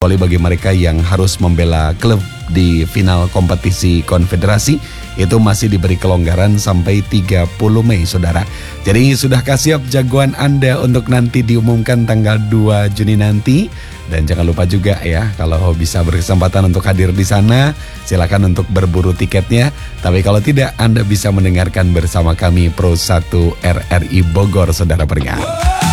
Kecuali bagi mereka yang harus membela klub di final kompetisi konfederasi, itu masih diberi kelonggaran sampai 30 Mei, saudara. Jadi sudahkah siap jagoan Anda untuk nanti diumumkan tanggal 2 Juni nanti? Dan jangan lupa juga ya, kalau bisa berkesempatan untuk hadir di sana, silakan untuk berburu tiketnya. Tapi kalau tidak, Anda bisa mendengarkan bersama kami Pro 1 RRI Bogor, saudara pendengar.